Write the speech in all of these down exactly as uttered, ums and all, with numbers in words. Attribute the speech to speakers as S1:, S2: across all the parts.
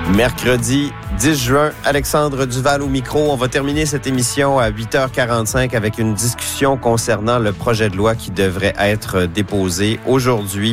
S1: Mercredi dix juin, Alexandre Duval au micro. On va terminer cette émission à huit heures quarante-cinq avec une discussion concernant le projet de loi qui devrait être déposé aujourd'hui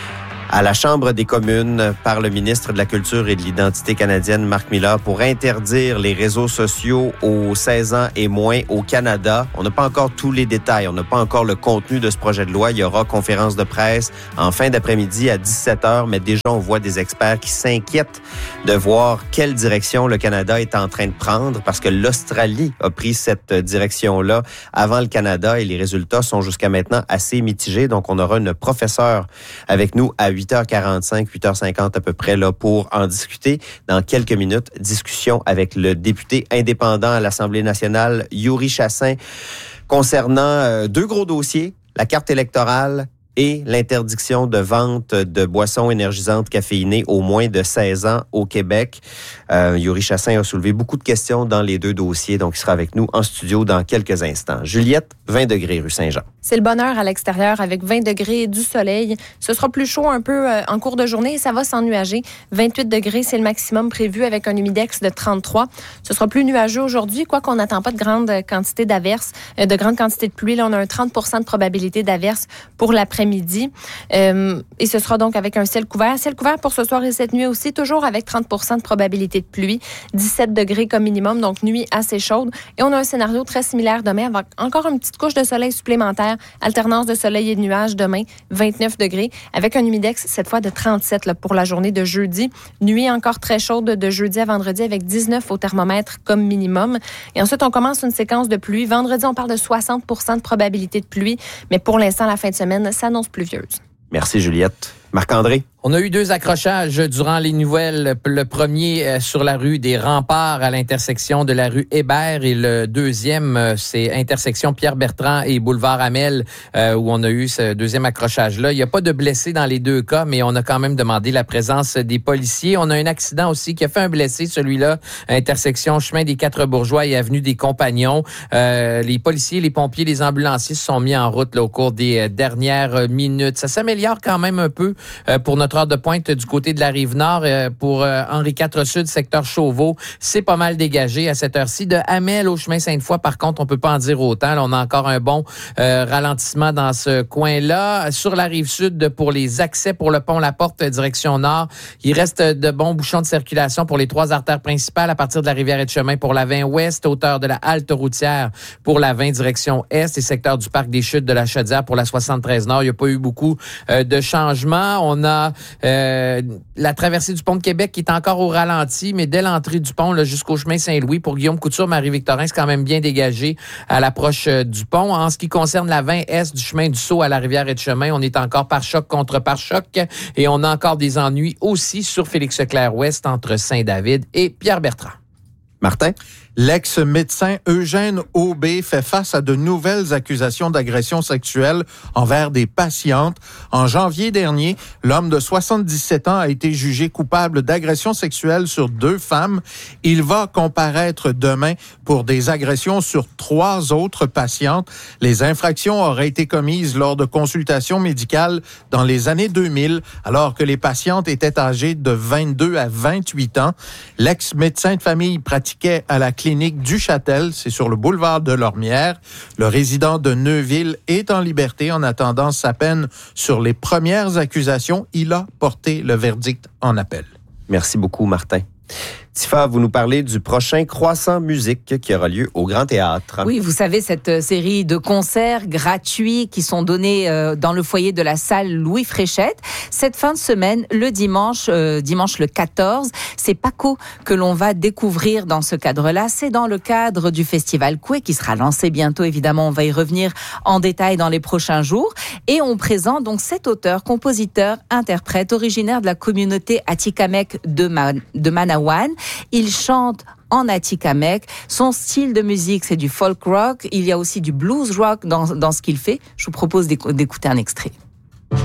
S1: à la Chambre des communes par le ministre de la Culture et de l'Identité canadienne, Marc Miller, pour interdire les réseaux sociaux aux seize ans et moins au Canada. On n'a pas encore tous les détails, on n'a pas encore le contenu de ce projet de loi. Il y aura conférence de presse en fin d'après-midi à dix-sept heures, mais déjà on voit des experts qui s'inquiètent de voir quelle direction le Canada est en train de prendre, parce que l'Australie a pris cette direction-là avant le Canada et les résultats sont jusqu'à maintenant assez mitigés. Donc on aura une professeure avec nous à huit heures quarante-cinq, huit heures cinquante à peu près là pour en discuter. Dans quelques minutes, discussion avec le député indépendant à l'Assemblée nationale, Yuri Chassin, concernant euh, deux gros dossiers, la carte électorale et l'interdiction de vente de boissons énergisantes caféinées aux moins de seize ans au Québec. Euh, Yuri Chassin a soulevé beaucoup de questions dans les deux dossiers, donc il sera avec nous en studio dans quelques instants. Juliette, vingt degrés rue Saint-Jean.
S2: C'est le bonheur à l'extérieur avec vingt degrés, du soleil. Ce sera plus chaud un peu euh, en cours de journée et ça va s'ennuager. vingt-huit degrés, c'est le maximum prévu avec un humidex de trente-trois. Ce sera plus nuageux aujourd'hui, quoi qu'on n'attend pas de grande quantité d'averses, euh, de grande quantité de pluie. Là, on a un trente pour cent de probabilité d'averses pour l'après-midi. Euh, et ce sera donc avec un ciel couvert. Ciel couvert pour ce soir et cette nuit aussi, toujours avec trente pour cent de probabilité de pluie. dix-sept degrés comme minimum, donc nuit assez chaude. Et on a un scénario très similaire demain avec encore une petite couche de soleil supplémentaire. Alternance de soleil et de nuages demain, vingt-neuf degrés, avec un humidex cette fois de trente-sept là, pour la journée de jeudi. Nuit encore très chaude de jeudi à vendredi avec dix-neuf au thermomètre comme minimum. Et ensuite, on commence une séquence de pluie. Vendredi, on parle de soixante pour cent de probabilité de pluie, mais pour l'instant, la fin de semaine s'annonce pluvieuse.
S1: Merci Juliette. Marc-André?
S3: On a eu deux accrochages durant les nouvelles. Le premier sur la rue des Remparts à l'intersection de la rue Hébert et le deuxième, c'est intersection Pierre-Bertrand et boulevard Hamel euh, où on a eu ce deuxième accrochage-là. Il n'y a pas de blessés dans les deux cas, mais on a quand même demandé la présence des policiers. On a un accident aussi qui a fait un blessé, celui-là, intersection Chemin des Quatre-Bourgeois et avenue des Compagnons. Euh, les policiers, les pompiers, les ambulanciers se sont mis en route là, au cours des dernières minutes. Ça s'améliore quand même un peu euh, pour notre heure de pointe du côté de la Rive-Nord. Euh, pour euh, Henri quatre Sud, secteur Chauveau, c'est pas mal dégagé à cette heure-ci. De Hamel au chemin Sainte-Foy, par contre, on peut pas en dire autant. Là, on a encore un bon euh, ralentissement dans ce coin-là. Sur la Rive-Sud, pour les accès pour le pont La Porte, direction Nord, il reste de bons bouchons de circulation pour les trois artères principales à partir de la Rivière-et-de-Chemin pour la vingt Ouest, hauteur de la halte routière pour la vingt direction Est et secteur du Parc des Chutes de la Chaudière pour la soixante-treize Nord. Il n'y a pas eu beaucoup euh, de changements. On a euh, la traversée du pont de Québec qui est encore au ralenti, mais dès l'entrée du pont là, jusqu'au chemin Saint-Louis, pour Guillaume Couture, Marie-Victorin, c'est quand même bien dégagé à l'approche euh, du pont. En ce qui concerne la vingt Est du chemin du Sceau à la Rivière-et-de-Chemin, on est encore par choc contre par choc et on a encore des ennuis aussi sur Félix-Leclerc-Ouest entre Saint-David et Pierre-Bertrand.
S1: Martin?
S4: L'ex-médecin Eugène Aubé fait face à de nouvelles accusations d'agression sexuelle envers des patientes. En janvier dernier, l'homme de soixante-dix-sept ans a été jugé coupable d'agression sexuelle sur deux femmes. Il va comparaître demain pour des agressions sur trois autres patientes. Les infractions auraient été commises lors de consultations médicales dans les années deux mille, alors que les patientes étaient âgées de vingt-deux à vingt-huit ans. L'ex-médecin de famille pratiquait à la clinique du Châtel, c'est sur le boulevard de Lormière. Le résident de Neuville est en liberté en attendant sa peine sur les premières accusations. Il a porté le verdict en appel.
S1: Merci beaucoup, Martin. Tifa, vous nous parlez du prochain Croissant Musique qui aura lieu au Grand Théâtre.
S5: Oui, vous savez, cette série de concerts gratuits qui sont donnés euh, dans le foyer de la salle Louis Fréchette. Cette fin de semaine, le dimanche, euh, dimanche le quatorze, c'est Paco que l'on va découvrir dans ce cadre-là. C'est dans le cadre du festival Coué qui sera lancé bientôt. Évidemment, on va y revenir en détail dans les prochains jours. Et on présente donc cet auteur, compositeur, interprète, originaire de la communauté Atikamekw de, Ma- de Manawan. Il chante en Atikamekw. Son style de musique, c'est du folk rock. Il y a aussi du blues rock dans, dans ce qu'il fait. Je vous propose d'écouter un extrait.